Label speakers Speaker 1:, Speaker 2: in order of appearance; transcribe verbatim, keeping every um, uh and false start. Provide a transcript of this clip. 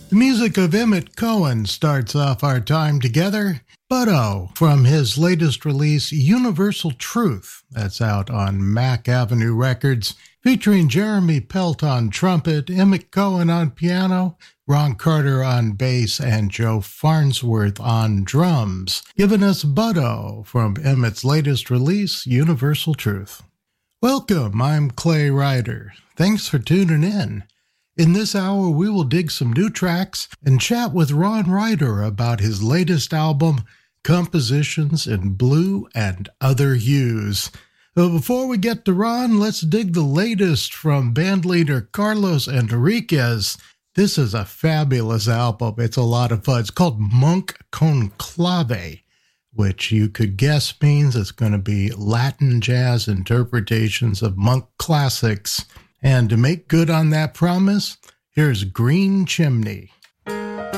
Speaker 1: The music of Emmett Cohen starts off our time together. Butto from his latest release, Universal Truth, that's out on Mack Avenue Records, featuring Jeremy Pelt on trumpet, Emmett Cohen on piano, Ron Carter on bass, and Joe Farnsworth on drums, giving us Butto from Emmett's latest release, Universal Truth. Welcome, I'm Clay Ryder. Thanks for tuning in. In this hour, we will dig some new tracks and chat with Ron Ryder about his latest album, Compositions in Blue and Other Hues. But before we get to Ron, let's dig the latest from bandleader Carlos Enriquez. This is a fabulous album. It's a lot of fun. It's called Monk Conclave, which you could guess means it's going to be Latin jazz interpretations of monk classics. And to make good on that promise, here's Green Chimney.